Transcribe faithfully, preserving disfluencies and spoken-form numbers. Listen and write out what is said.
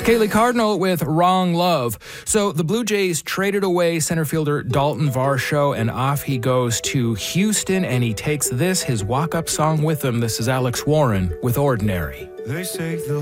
Kaylee Cardinal with Wrong Love. So the Blue Jays traded away center fielder Dalton Varsho, and off he goes to Houston, and he takes this, his walk-up song, with him. This is Alex Warren with Ordinary. They say the